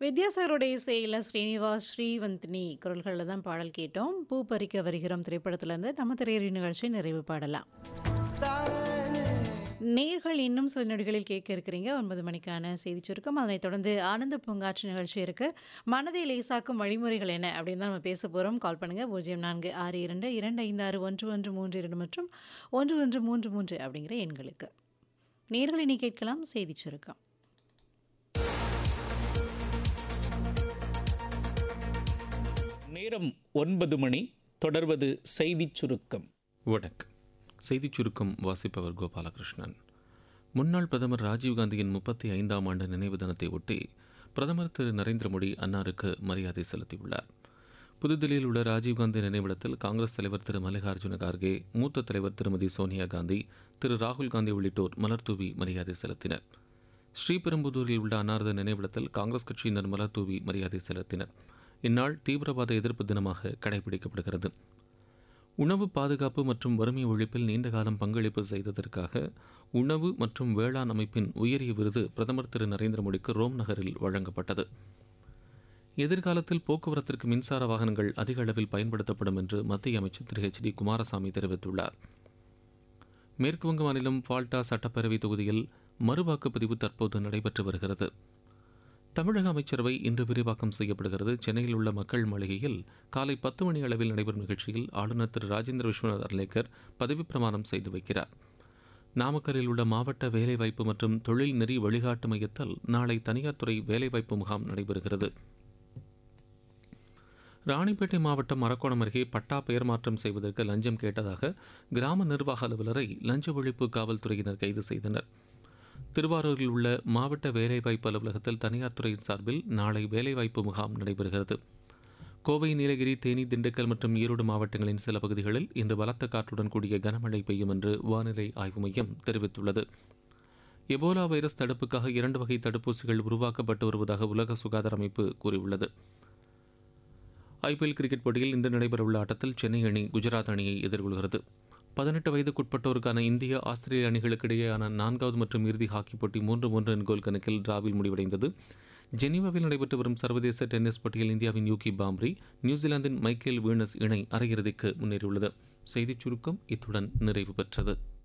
வித்யாசாகருடைய இசையில் ஸ்ரீனிவாஸ், ஸ்ரீவந்தினி குரல்களில் தான் பாடல் கேட்டோம். பூ பறிக்க வருகிறோம் திரைப்படத்திலேருந்து நம்ம திரையரங்கு நிகழ்ச்சி நிறைவு பாடலாம். நேர்கள் இன்னும் சில நொடிகளில் கேட்க இருக்கிறீங்க 9 மணிக்கான செய்தி சுருக்கம். அதனைத் தொடர்ந்து ஆனந்த பூங்காற்று நிகழ்ச்சி இருக்கு. மனதை லேசாக்கும் வழிமுறைகள் என்ன அப்படின்னு தான் நம்ம பேச போகிறோம். கால் பண்ணுங்க 0462256113 மற்றும் 1133 அப்படிங்கிற எண்களுக்கு. நேர்கள் இனி கேட்கலாம் செய்தி சுருக்கம். நேரம் 9 மணி. தொடர்வது செய்திச் சுருக்கம். வணக்கம். செய்திச் சுருக்கம் வாசிப்பவர் கோபாலகிருஷ்ணன். முன்னாள் பிரதமர் ராஜீவ்காந்தியின் 35ஆம் ஆண்டு நினைவு தினத்தை ஒட்டி பிரதமர் திரு நரேந்திர மோடி அன்னாருக்கு மரியாதை செலுத்தியுள்ளார். புதுதில்லியில் உள்ள ராஜீவ்காந்தி நினைவிடத்தில் காங்கிரஸ் தலைவர் திரு மல்லிகார்ஜுன கார்கே, மூத்த தலைவர் திருமதி சோனியா காந்தி, திரு ராகுல் காந்தி உள்ளிட்டோர் மலர்தூவி மரியாதை செலுத்தினர். ஸ்ரீபெரும்புதூரில் உள்ள அன்னாரது நினைவிடத்தில் காங்கிரஸ் கட்சியினர் மலர்தூவி மரியாதை செலுத்தினர். இந்நாள் தீவிரவாத எதிர்ப்பு தினமாக கடைபிடிக்கப்படுகிறது. உணவு பாதுகாப்பு மற்றும் வறுமை ஒழிப்பில் நீண்ட காலம் பங்களிப்பு செய்ததற்காக உணவு மற்றும் வேளாண் அமைப்பின் உயரிய விருது பிரதமர் திரு நரேந்திர மோடிக்கு ரோம் நகரில் வழங்கப்பட்டது. எதிர்காலத்தில் போக்குவரத்திற்கு மின்சார வாகனங்கள் அதிக அளவில் பயன்படுத்தப்படும் என்று மத்திய அமைச்சர் திரு HD குமாரசாமி தெரிவித்துள்ளார். மேற்குவங்க மாநிலம் ஃபால்டா சட்டப்பேரவை தொகுதியில் மறுவாக்குப்பதிவு தற்போது நடைபெற்று வருகிறது. தமிழக அமைச்சரவை இன்று விரிவாக்கம் செய்யப்படுகிறது. சென்னையில் உள்ள மக்கள் மாளிகையில் காலை 10 மணி அளவில் நடைபெறும் நிகழ்ச்சியில் ஆளுநர் திரு ராஜேந்திர விஸ்வநாத் அர்லேக்கர் பதவிப் பிரமாணம் செய்து வைக்கிறார். நாமக்கல்லில் உள்ள மாவட்ட வேலைவாய்ப்பு மற்றும் தொழில் நெறி வழிகாட்டு மையத்தில் நாளை தனியார் துறை வேலைவாய்ப்பு முகாம் நடைபெறுகிறது. ராணிப்பேட்டை மாவட்டம் அரக்கோணம் அருகே பட்டா பெயர் மாற்றம் செய்வதற்கு லஞ்சம் கேட்டதாக கிராம நிர்வாக அலுவலரை லஞ்ச ஒழிப்பு காவல்துறையினர் கைது செய்தனர். திருவாரூரில் உள்ள மாவட்ட வேலைவாய்ப்பு அலுவலகத்தில் தனியார் துறையின் சார்பில் நாளை வேலைவாய்ப்பு முகாம் நடைபெறுகிறது. கோவை, நீலகிரி, தேனி, திண்டுக்கல் மற்றும் ஈரோடு மாவட்டங்களின் சில பகுதிகளில் இன்று பலத்த காற்றுடன் கூடிய கனமழை பெய்யும் என்று வானிலை ஆய்வு மையம் தெரிவித்துள்ளது. எபோலா வைரஸ் தடுப்புக்காக 2 வகை தடுப்பூசிகள் உருவாக்கப்பட்டு வருவதாக உலக சுகாதார அமைப்பு கூறியுள்ளது. IPL கிரிக்கெட் போட்டியில் இன்று நடைபெறவுள்ள ஆட்டத்தில் சென்னை அணி குஜராத் அணியை எதிர்கொள்கிறது. 18 வயதுக்குட்பட்டோருக்கான இந்திய ஆஸ்திரேலிய அணிகளுக்கு இடையேயான 4வது மற்றும் இறுதி ஹாக்கி போட்டி 3-3 என்ற கோல் கணக்கில் டிராவில் முடிவடைந்தது. ஜெனீவாவில் நடைபெற்று வரும் சர்வதேச டென்னிஸ் போட்டியில் இந்தியாவின் யூகி பாம்ரி, நியூசிலாந்தின் மைக்கேல் வீனஸ் இணை அரையிறுதிக்கு முன்னேறியுள்ளது. செய்திச் சுருக்கம் இத்துடன் நிறைவு பெற்றது.